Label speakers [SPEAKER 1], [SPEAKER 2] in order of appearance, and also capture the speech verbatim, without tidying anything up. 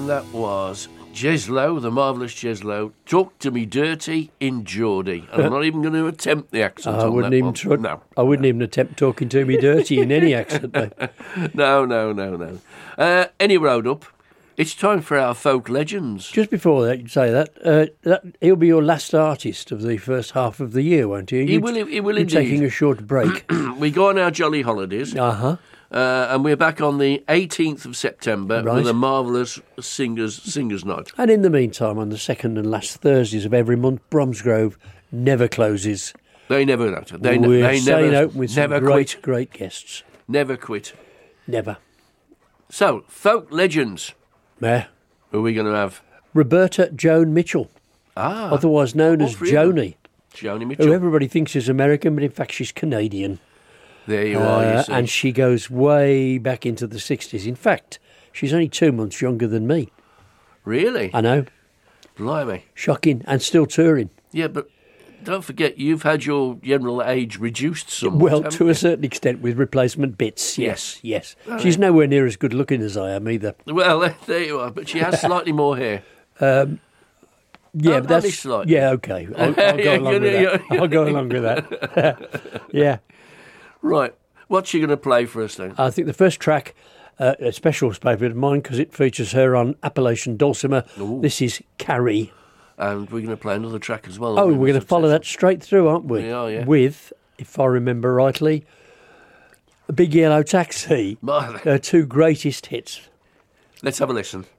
[SPEAKER 1] And that was Jez Lowe, the marvellous Jez Lowe, Talk to Me Dirty in Geordie. And I'm not even going to attempt the accent
[SPEAKER 2] I
[SPEAKER 1] on
[SPEAKER 2] wouldn't
[SPEAKER 1] that
[SPEAKER 2] even
[SPEAKER 1] one.
[SPEAKER 2] try,
[SPEAKER 1] No.
[SPEAKER 2] I wouldn't even attempt talking to me dirty in any accent, mate.
[SPEAKER 1] No, no, no, no. Uh, any road up, it's time for our folk legends.
[SPEAKER 2] Just before that, you say that, uh, that he'll be your last artist of the first half of the year, won't he?
[SPEAKER 1] He
[SPEAKER 2] You-
[SPEAKER 1] will, he will
[SPEAKER 2] you're
[SPEAKER 1] indeed.
[SPEAKER 2] taking a short break.
[SPEAKER 1] We go on our jolly holidays.
[SPEAKER 2] Uh-huh.
[SPEAKER 1] Uh, and we're back on the eighteenth of September
[SPEAKER 2] Right.
[SPEAKER 1] with a marvellous singers singers night.
[SPEAKER 2] And in the meantime, on the second and last Thursdays of every month, Bromsgrove never closes.
[SPEAKER 1] They never know. They,
[SPEAKER 2] We're
[SPEAKER 1] they
[SPEAKER 2] staying
[SPEAKER 1] never,
[SPEAKER 2] open with some
[SPEAKER 1] never
[SPEAKER 2] great,
[SPEAKER 1] quit.
[SPEAKER 2] great guests.
[SPEAKER 1] Never quit.
[SPEAKER 2] Never.
[SPEAKER 1] So, folk legends.
[SPEAKER 2] Yeah.
[SPEAKER 1] Who are we going to have?
[SPEAKER 2] Roberta Joan Mitchell,
[SPEAKER 1] Ah,
[SPEAKER 2] otherwise known
[SPEAKER 1] all
[SPEAKER 2] as
[SPEAKER 1] three of them.
[SPEAKER 2] Joni,
[SPEAKER 1] Joni Mitchell.
[SPEAKER 2] who everybody thinks is American, but in fact she's Canadian.
[SPEAKER 1] There you are. You
[SPEAKER 2] Uh,
[SPEAKER 1] see.
[SPEAKER 2] and she goes way back into the sixties. In fact, she's only two months younger than me.
[SPEAKER 1] Really?
[SPEAKER 2] I know.
[SPEAKER 1] Blimey.
[SPEAKER 2] Shocking. And still touring.
[SPEAKER 1] Yeah, but don't forget, you've had your general age reduced somewhat.
[SPEAKER 2] Well,
[SPEAKER 1] haven't
[SPEAKER 2] to
[SPEAKER 1] you?
[SPEAKER 2] a certain extent with replacement bits. Yes, yes.
[SPEAKER 1] Oh,
[SPEAKER 2] She's
[SPEAKER 1] yeah.
[SPEAKER 2] nowhere near as good looking as I am either.
[SPEAKER 1] Well, there you are. But she has slightly more hair.
[SPEAKER 2] Yeah,
[SPEAKER 1] Oh,
[SPEAKER 2] but that's
[SPEAKER 1] only slightly.
[SPEAKER 2] yeah. Okay, I'll, I'll go
[SPEAKER 1] Yeah,
[SPEAKER 2] along with
[SPEAKER 1] yeah,
[SPEAKER 2] that.
[SPEAKER 1] yeah.
[SPEAKER 2] I'll go along with that. Yeah,
[SPEAKER 1] Right. What's she going to play for us then?
[SPEAKER 2] I think the first track, uh, a special favourite of mine because it features her on Appalachian Dulcimer.
[SPEAKER 1] Ooh.
[SPEAKER 2] This is Carrie.
[SPEAKER 1] And we're going to play another track as well.
[SPEAKER 2] Oh,
[SPEAKER 1] aren't we,
[SPEAKER 2] we're going to
[SPEAKER 1] with
[SPEAKER 2] follow
[SPEAKER 1] Succession?
[SPEAKER 2] that straight through, aren't we?
[SPEAKER 1] We are, yeah.
[SPEAKER 2] With, if I remember rightly, a Big Yellow Taxi.
[SPEAKER 1] Marvellous.
[SPEAKER 2] Her two greatest hits.
[SPEAKER 1] Let's have a listen.